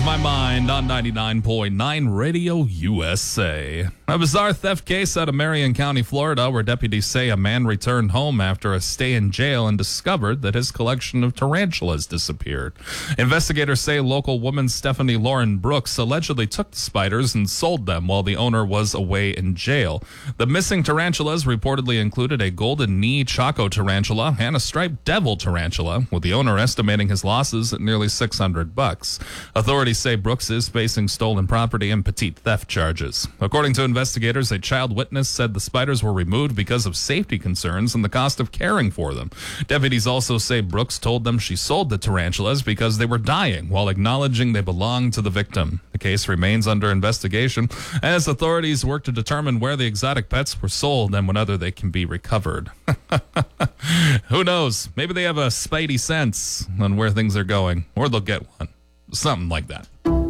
My Mind on 99.9 Radio USA. A bizarre theft case out of Marion County, Florida, where deputies say a man returned home after a stay in jail and discovered that his collection of tarantulas disappeared. Investigators say local woman Stephanie Lauren Brooks allegedly took the spiders and sold them while the owner was away in jail. The missing tarantulas reportedly included a golden knee Chaco tarantula and a striped devil tarantula, with the owner estimating his losses at nearly $600. Authorities say Brooks is facing stolen property and petite theft charges. According to investigators, a child witness said the spiders were removed because of safety concerns and the cost of caring for them. Deputies also say Brooks told them she sold the tarantulas because they were dying while acknowledging they belonged to the victim. The case remains under investigation as authorities work to determine where the exotic pets were sold and whether they can be recovered. Who knows? Maybe they have a spidey sense on where things are going, or they'll get one. Something like that.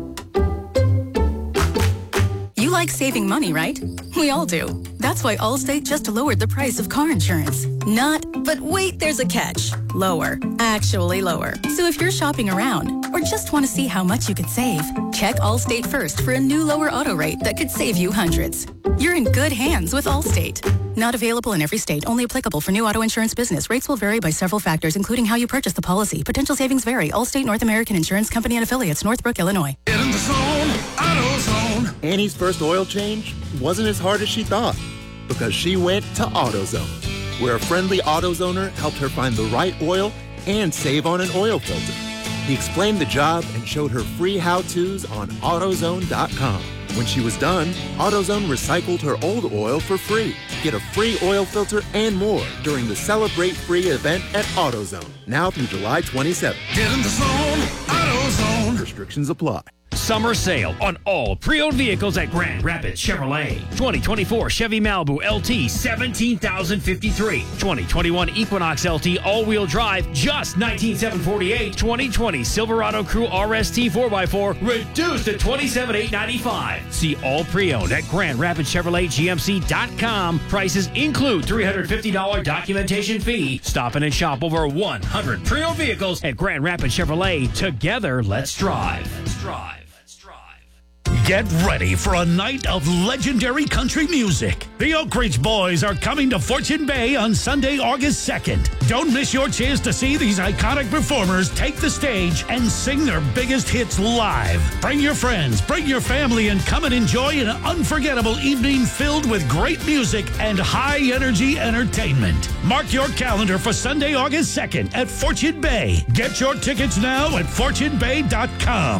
You like saving money, right? We all do. That's why Allstate just lowered the price of car insurance. Not, but wait, there's a catch. Lower. Actually lower. So if you're shopping around or just want to see how much you could save, check Allstate first for a new lower auto rate that could save you hundreds. You're in good hands with Allstate. Not available in every state. Only applicable for new auto insurance business. Rates will vary by several factors, including how you purchase the policy. Potential savings vary. Allstate North American Insurance Company and affiliates, Northbrook, Illinois. Get in the zone, AutoZone. Annie's first oil change wasn't as hard as she thought because she went to AutoZone, where a friendly AutoZoner helped her find the right oil and save on an oil filter. He explained the job and showed her free how-tos on AutoZone.com. When she was done, AutoZone recycled her old oil for free. Get a free oil filter and more during the Celebrate Free event at AutoZone, now through July 27th. Get in the zone, AutoZone. Restrictions apply. Summer sale on all pre-owned vehicles at Grand Rapids Chevrolet. 2024 Chevy Malibu LT, $17,053. 2021 Equinox LT all-wheel drive, just $19,748. 2020 Silverado Crew RST 4x4, reduced to $27,895. See all pre-owned at Grand Rapids Chevrolet GMC.com. Prices include $350 documentation fee. Stop in and shop over 100 pre-owned vehicles at Grand Rapids Chevrolet. Together, let's drive. Let's drive. Get ready for a night of legendary country music. The Oak Ridge Boys are coming to Fortune Bay on Sunday, August 2nd. Don't miss your chance to see these iconic performers take the stage and sing their biggest hits live. Bring your friends, bring your family, and come and enjoy an unforgettable evening filled with great music and high-energy entertainment. Mark your calendar for Sunday, August 2nd at Fortune Bay. Get your tickets now at fortunebay.com.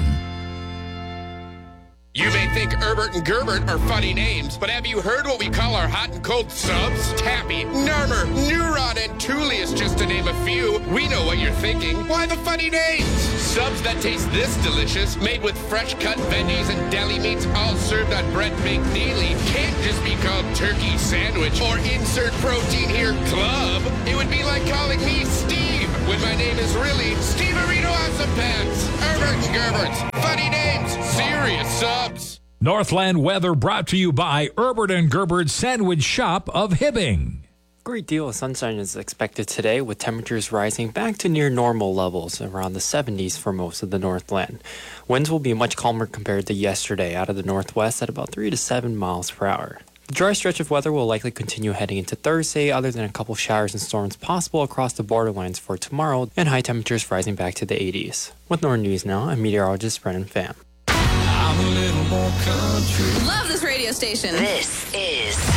You may think Herbert and Gerbert are funny names, but have you heard what we call our hot and cold subs? Tappy, Nermer, Neuron, and Tullius, just to name a few. We know what you're thinking. Why the funny names? Subs that taste this delicious, made with fresh-cut veggies and deli meats, all served on bread baked daily, can't just be called turkey sandwich or insert protein here club. It would be like calling me Steve, when my name is really Steve Arito Awesome Pants. Herbert and Gerbert's funny names, serious subs. Northland weather brought to you by Herbert and Gerbert's Sandwich Shop of Hibbing. Great deal of sunshine is expected today, with temperatures rising back to near normal levels, around the 70s for most of the Northland. Winds will be much calmer compared to yesterday, out of the northwest at about 3 to 7 miles per hour. The dry stretch of weather will likely continue heading into Thursday, other than a couple showers and storms possible across the borderlines for tomorrow, and high temperatures rising back to the 80s. With Northern News Now, I'm meteorologist Brennan Pham. I'm a little more country. Love this radio station. This is